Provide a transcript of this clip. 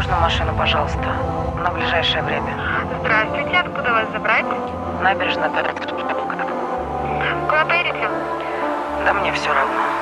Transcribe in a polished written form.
Можно машину, пожалуйста, на ближайшее время? Здравствуйте, откуда вас забрать? Набережная. Куда поедете? Да мне все равно.